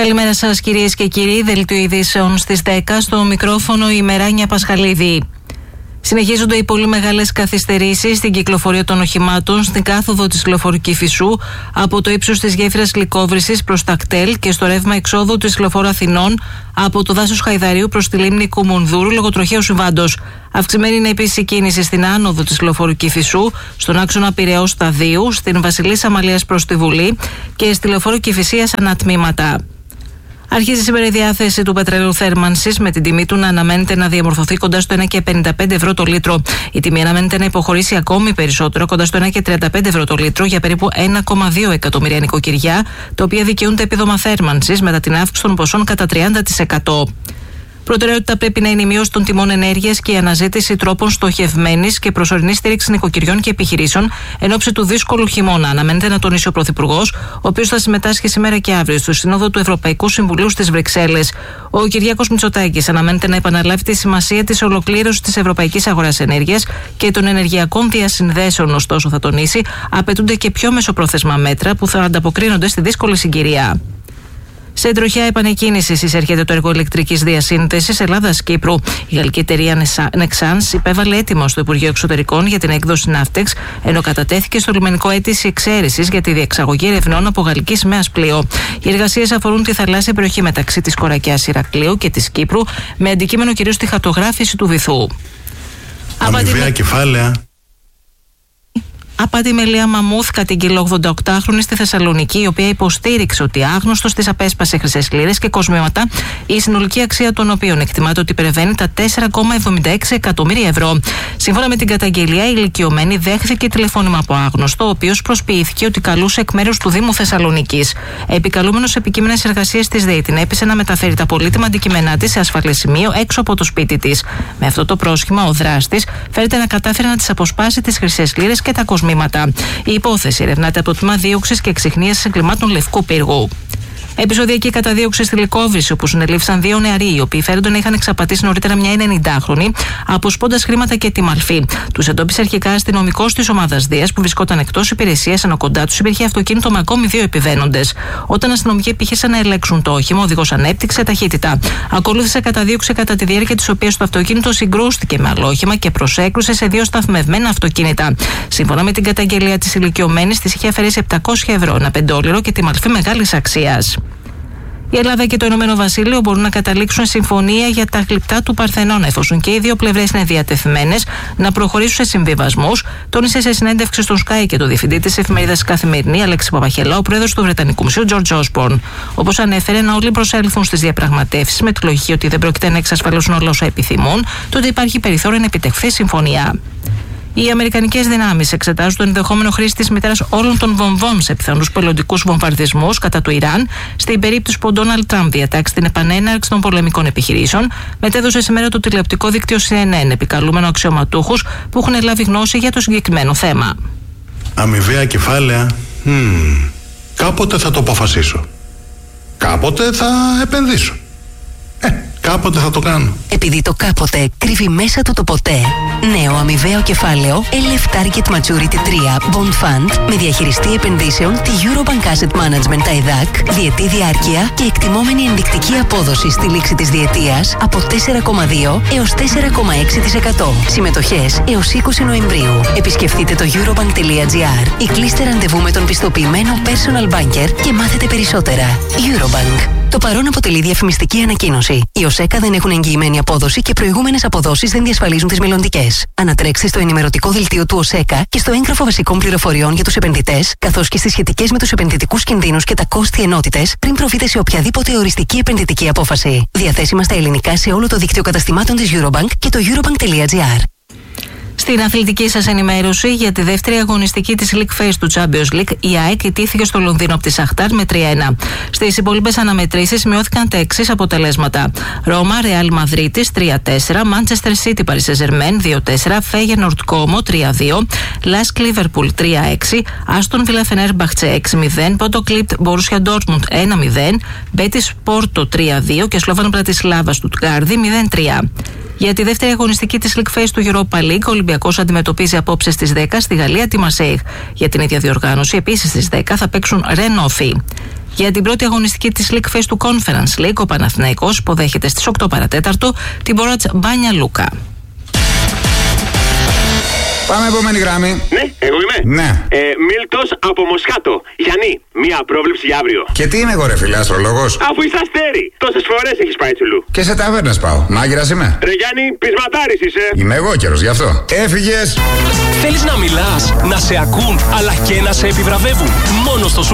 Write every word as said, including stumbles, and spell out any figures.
Καλημέρα σας κυρίες και κύριοι, δελτίο ειδήσεων στις δέκα, στο μικρόφωνο η Μεράνια Πασχαλίδη. Συνεχίζονται οι πολύ μεγάλες καθυστερήσεις στην κυκλοφορία των οχημάτων στην κάθοδο της λεωφορού Κηφισού από το ύψος της γέφυρας Λυκόβρυσης προς τα κτέλ και στο ρεύμα εξόδου της λεωφόρου Αθηνών από το δάσος Χαϊδαρίου προς τη λίμνη Κουμουνδούρου λόγω τροχαίου συμβάντος. Αυξημένη είναι επίσης η κίνηση στην άνοδο της λεωφόρου Κηφισού, στον άξονα Πειραιώς Σταδίου, στην Βασιλής Αμαλίας προς τη Βουλή και στη λεωφόρου Κηφισίας ανατμήματα. Αρχίζει σήμερα η διάθεση του πετρελαίου θέρμανσης με την τιμή του να αναμένεται να διαμορφωθεί κοντά στο ένα και πενήντα πέντε ευρώ το λίτρο. Η τιμή αναμένεται να υποχωρήσει ακόμη περισσότερο κοντά στο ένα και τριάντα πέντε ευρώ το λίτρο για περίπου ένα κόμμα δύο εκατομμύρια νοικοκυριά, τα οποία δικαιούνται επίδομα θέρμανσης μετά την αύξηση των ποσών κατά τριάντα τοις εκατό. Προτεραιότητα πρέπει να είναι η μείωση των τιμών ενέργειας και η αναζήτηση τρόπων στοχευμένης και προσωρινής στήριξης νοικοκυριών και επιχειρήσεων εν ώψη του δύσκολου χειμώνα, αναμένεται να τονίσει ο Πρωθυπουργός, ο οποίος θα συμμετάσχει σήμερα και αύριο στο Σύνοδο του Ευρωπαϊκού Συμβουλίου στις Βρυξέλλες. Ο Κυριάκος Μητσοτάκης αναμένεται να επαναλάβει τη σημασία της ολοκλήρωσης της ευρωπαϊκής αγοράς ενέργειας και των ενεργειακών διασυνδέσεων, ωστόσο, θα τονίσει, απαιτούνται και πιο μεσοπρόθεσμα μέτρα που θα ανταποκρίνονται στη δύσκολη συγκυρία. Σε τροχιά επανεκκίνηση εισέρχεται το έργο ηλεκτρικής διασύνδεσης Ελλάδα-Κύπρου. Η γαλλική εταιρεία Nexans υπέβαλε έτοιμο στο Υπουργείο Εξωτερικών για την έκδοση Ναύτεξ, ενώ κατατέθηκε στο λιμενικό αίτηση εξαίρεσης για τη διεξαγωγή ερευνών από γαλλική σημαία πλοίο. Οι εργασίες αφορούν τη θαλάσσια περιοχή μεταξύ της Κορακιάς Ηρακλείου και της Κύπρου, με αντικείμενο κυρίως τη χαρτογράφηση του βυθού. Αμοιβαία κεφάλαια. Απάτη με Λία Μαμούθ κατήγγειλε ογδονταοκτάχρονη στη Θεσσαλονίκη, η οποία υποστήριξε ότι άγνωστος της απέσπασε χρυσές λίρες και κοσμήματα, η συνολική αξία των οποίων εκτιμάται ότι υπερβαίνει τα τέσσερα κόμμα εβδομήντα έξι εκατομμύρια ευρώ. Σύμφωνα με την καταγγελία, η ηλικιωμένη δέχθηκε τηλεφώνημα από άγνωστο, ο οποίος προσποιήθηκε ότι καλούσε εκ μέρους του Δήμου Θεσσαλονίκης. Επικαλούμενος επικείμενες εργασίες της ΔΕΗ την έπεισε να μεταφέρει τα πολύτιμα αντικείμενά της σε ασφαλές σημείο έξω από το σπίτι της. Με αυτό το πρόσχημα, ο δράστης φέρεται να κατάφερε να της αποσπάσει τις χρυσές λίρες και τα κοσμήματα. Η υπόθεση ερευνάται από το τμήμα δίωξης και εξιχνίασης εγκλημάτων Λευκού Πύργου. Επεισοδιακή καταδίωξη στη Λυκόβρυση, όπου συνελήφθησαν δύο νεαροί, οι οποίοι φέρονται να είχαν εξαπατήσει νωρίτερα μια ενενηντάχρονη, αποσπώντας χρήματα και τη μαλφή. Τους εντόπισε αρχικά αστυνομικός της ομάδας Δίας, που βρισκόταν εκτός υπηρεσίας, ενώ κοντά τους υπήρχε αυτοκίνητο με ακόμη δύο επιβαίνοντες. Όταν αστυνομικοί επιχείρησαν να ελέγξουν το όχημα, ο οδηγός ανέπτυξε ταχύτητα. Ακολούθησε καταδίωξη, κατά τη διάρκεια της οποίας το αυτοκίνητο συγκρούστηκε με άλλο όχημα και προσέκρουσε σε δύο σταθμευμένα αυτοκίνητα. Σύμφωνα με την καταγγελία της ηλικιωμένης, της είχε αφαιρέσει επτακόσια ευρώ, ένα πεντόλιρο και τη μαλφή μεγάλης αξίας. Η Ελλάδα και το Ηνωμένο Βασίλειο μπορούν να καταλήξουν συμφωνία για τα γλυπτά του Παρθενώνα, εφόσον και οι δύο πλευρές είναι διατεθειμένες να προχωρήσουν σε συμβιβασμούς, τόνισε σε συνέντευξη στον Sky και το διευθυντή της εφημερίδας Καθημερινή, Αλέξη Παπαχελά, ο πρόεδρος του Βρετανικού Μουσείου, George Osborne. Όπως ανέφερε, να όλοι προσέλθουν στις διαπραγματεύσεις με τη λογική ότι δεν πρόκειται να εξασφαλίσουν όλα όσα επιθυμούν, τότε υπάρχει περιθώριο να επιτευχθεί συμφωνία. Οι αμερικανικές δυνάμεις εξετάζουν το ενδεχόμενο χρήση της μητέρας όλων των βομβών σε πιθανούς μελλοντικούς βομβαρδισμούς κατά του Ιράν, στην περίπτωση που ο Ντόναλντ Τραμπ διατάξει την επανέναρξη των πολεμικών επιχειρήσεων, μετέδωσε σήμερα το τηλεοπτικό δίκτυο σι εν εν, επικαλούμενο αξιωματούχους που έχουν λάβει γνώση για το συγκεκριμένο θέμα. Αμοιβαία κεφάλαια. Hmm. Κάποτε θα το αποφασίσω. Κάποτε θα επενδύσω. Ε, κάποτε θα το κάνω. Επειδή το κάποτε κρύβει μέσα του το ποτέ. Νέο αμοιβαίο κεφάλαιο ελ εφ Target Maturity τρία Bond Fund με διαχειριστή επενδύσεων τη Eurobank Asset Management άι ντι έι σι, διετή διάρκεια και εκτιμόμενη ενδεικτική απόδοση στη λήξη της διετίας από τέσσερα κόμμα δύο έως τέσσερα κόμμα έξι τοις εκατό. Συμμετοχές έως είκοσι Νοεμβρίου. Επισκεφτείτε το eurobank τελεία gr ή κλείστε ραντεβού με τον πιστοποιημένο personal banker και μάθετε περισσότερα. Eurobank. Το παρόν αποτελεί διαφημιστική ανακοίνωση. Οι ΟΣΕΚΑ δεν έχουν εγγυημένη απόδοση και προηγούμενες αποδόσεις δεν διασφαλίζουν τις μελλοντικές. Ανατρέξτε στο ενημερωτικό δελτίο του ΟΣΕΚΑ και στο έγγραφο βασικών πληροφοριών για τους επενδυτές, καθώς και στις σχετικές με τους επενδυτικούς κινδύνους και τα κόστη ενότητες, πριν προβείτε σε οποιαδήποτε οριστική επενδυτική απόφαση. Διαθέσιμα στα ελληνικά σε όλο το δίκτυο καταστημάτων της Eurobank και το eurobank τελεία gr. Στην αθλητική σας ενημέρωση, για τη δεύτερη αγωνιστική της League Phase του Champions League, η ΑΕΚ ιτήθηκε στο Λονδίνο από τη Σαχτάρ με τρία ένα. Στις υπόλοιπες αναμετρήσεις μειώθηκαν τα εξής αποτελέσματα: Ρώμα, Ρεάλ Μαδρίτης τρία τέσσερα, Manchester City, Paris Saint-Germain δύο τέσσερα, Feyenoord Como τρία δύο, Lask Liverpool τρία έξι, Aston Villa Fenerbahce έξι μηδέν, Porto Clipped Borussia Dortmund ένα μηδέν, Betis Porto τρία δύο και Slovan Bratislava Stuttgart μηδέν τρία. Για τη δεύτερη αγωνιστική της League Phase του Europa League, ο Ολυμπιακός αντιμετωπίζει απόψε στις δέκα στη Γαλλία τη Μαρσέιγ. Για την ίδια διοργάνωση, επίσης στις δέκα θα παίξουν Ρεν Όφι. Για την πρώτη αγωνιστική της League Phase του Conference League, ο Παναθηναϊκός υποδέχεται στις οκτώ παρατέταρτο την Μποράτς Μπάνια Λούκα. Πάμε επόμενη γραμμή. Ναι, εγώ είμαι. Ναι. Ε, Μίλτος από Μοσχάτο. Γιάννη, μία πρόβλεψη για αύριο. Και τι είμαι εγώ, ρε φίλε, αστρολόγος? Αφού είσαι αστέρι. Τόσες φορές έχεις πάει τσουλού. Και σε ταβέρνες πάω. Μάγειρας είμαι. Ρε Γιάννη, πεισματάρης είσαι. Είμαι εγώ καιρος, γι' αυτό. Έφυγες. Θέλεις να μιλάς, να σε ακούν, αλλά και να σε επιβραβεύουν. Μόνο στο